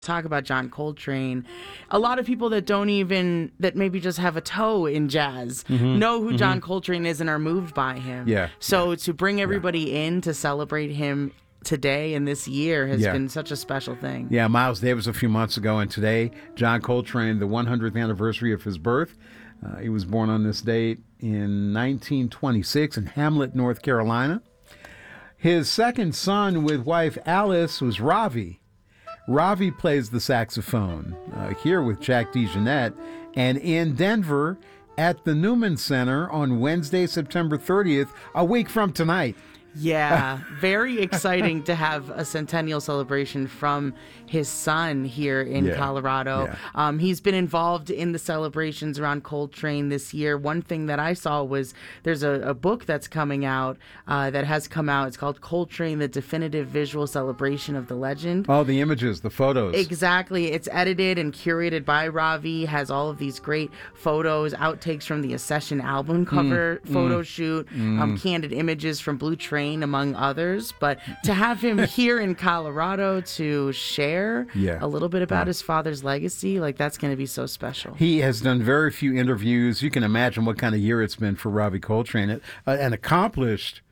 talk about John Coltrane, a lot of people that maybe just have a toe in jazz know who John Coltrane is and are moved by him. Yeah. So to bring everybody in to celebrate him today and this year has been such a special thing. Yeah, Miles Davis a few months ago, and today, John Coltrane, the 100th anniversary of his birth. He was born on this date in 1926 in Hamlet, North Carolina. His second son with wife Alice was Ravi. Ravi plays the saxophone here with Jack DeJohnette, and in Denver at the Newman Center on Wednesday, September 30th, a week from tonight. Yeah, very exciting to have a centennial celebration from his son here in Colorado. Yeah. He's been involved in the celebrations around Coltrane this year. One thing that I saw was there's a book that's coming out that has come out. It's called Coltrane, The Definitive Visual Celebration of the Legend. Oh, the images, the photos. Exactly. It's edited and curated by Ravi, has all of these great photos, outtakes from the Accession album cover photo shoot, candid images from Blue Train, among others. But to have him here in Colorado to share a little bit about his father's legacy, like that's going to be so special. He has done very few interviews. You can imagine what kind of year it's been for Ravi Coltrane, an accomplished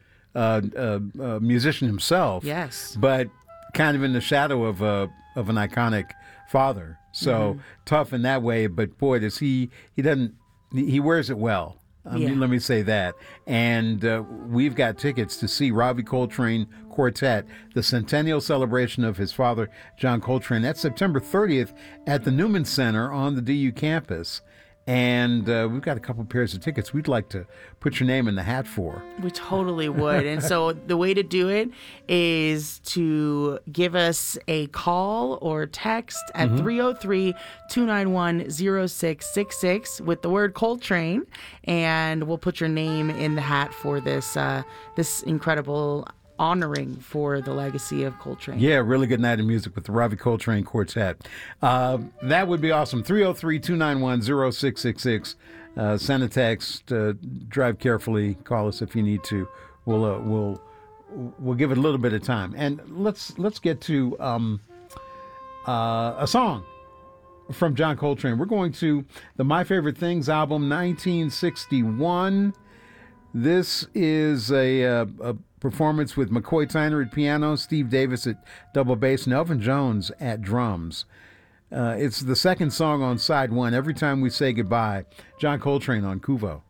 musician himself. Yes. But kind of in the shadow of an iconic father. So tough in that way, but boy, does he wears it well. Let me say that. And we've got tickets to see Ravi Coltrane Quartet, the centennial celebration of his father, John Coltrane. That's September 30th at the Newman Center on the DU campus. And we've got a couple pairs of tickets we'd like to put your name in the hat for. We totally would. And so the way to do it is to give us a call or text at 303-291-0666 with the word Coltrane, and we'll put your name in the hat for this incredible honoring for the legacy of Coltrane. Yeah, really good night of music with the Ravi Coltrane Quartet. That would be awesome. 303-291-0666. Send a text. Drive carefully. Call us if you need to. We'll give it a little bit of time. And let's get to a song from John Coltrane. We're going to the My Favorite Things album, 1961. This is a performance with McCoy Tyner at piano, Steve Davis at double bass, and Elvin Jones at drums. It's the second song on side one, Every Time We Say Goodbye, John Coltrane on Kuvo.